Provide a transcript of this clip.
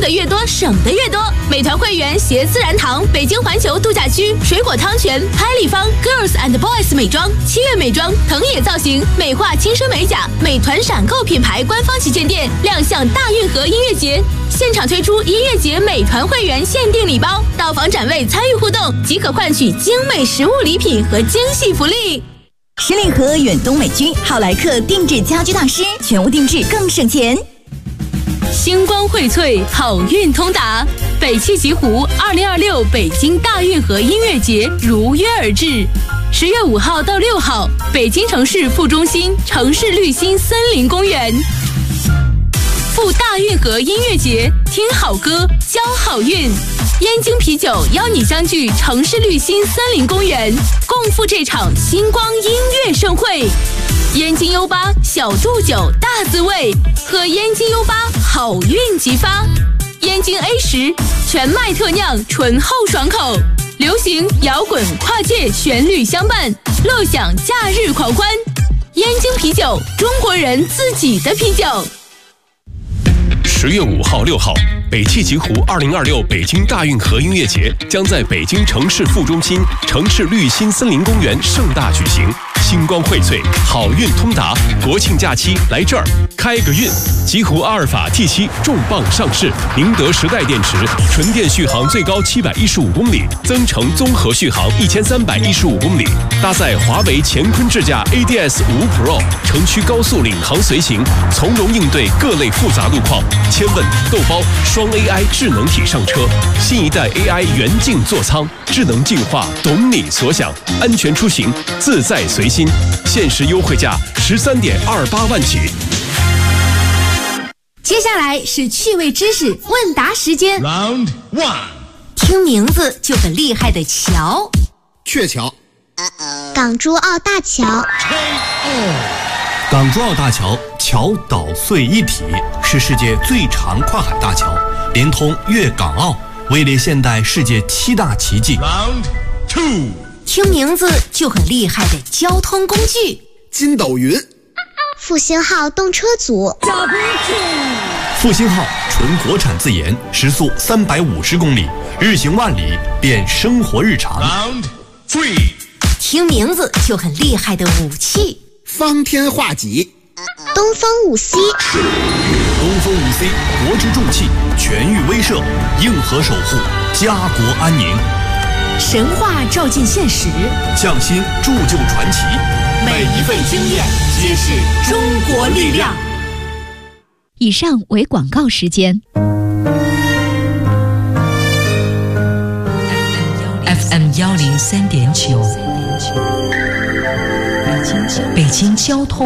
的越多，省的越多。美团会员携自然堂、北京环球度假区、水果汤泉、拍立方、Girls and Boys 美妆、七月美妆、藤野造型、美化轻奢美甲、美团闪购品牌官方旗舰店亮相大运河音乐节，现场推出音乐节美团会员限定礼包，到访展位参与互动即可换取精美实物礼品和惊喜福利。 十里河远东美居浩莱克定制家居大师，全屋定制更省钱。 星光荟萃，好运通达。北汽极狐2026北京大运河音乐节如约而至，10月5号到6号，北京城市副中心城市绿心森林公园。赴大运河音乐节，听好歌，交好运。燕京啤酒邀你相聚城市绿心森林公园，共赴这场星光音乐盛会。燕京U8小度酒大滋味，喝燕京U8好运即发。燕京 A10全麦特酿醇厚爽口，流行摇滚跨界旋律相伴，乐享假日狂欢。燕京啤酒，中国人自己的啤酒。 10月5号、6号，北汽极狐2026北京大运河音乐节将在北京城市副中心城市绿心森林公园盛大举行。星光荟萃，好运通达，国庆假期来这儿开个运。极狐阿尔法 T7 重磅上市，宁德时代电池，纯电续航最高715公里，增程综合续航1315公里，搭载华为乾坤智驾 ADS 5 Pro， 城区高速领航随行，从容应对各类复杂路况。千问豆包双 AI 智能体上车，新一代 AI 元镜座舱，智能进化，懂你所想，安全出行，自在随心。限时优惠价13.28万起。 接下来是趣味知识问答时间。 Round 1， 听名字就很厉害的桥。 鹊桥。 港珠澳大桥。 港珠澳大桥桥岛隧一体，是世界最长跨海大桥，连通粤港澳，位列现代世界7大奇迹。 Round 2， 听名字就很厉害的交通工具。 筋斗云。 复兴号动车组。 复兴号纯国产自研，时速350公里，日行万里，便生活日常。 Round 3， 听名字就很厉害的武器。 方天画戟。 东风5C。 东风5C国之重器，全域威慑，硬核守护家国安宁。 神话照进现实， 匠心铸就传奇， 每一份经验皆是中国力量。 以上为广告时间。 FM 103.9，北京交通。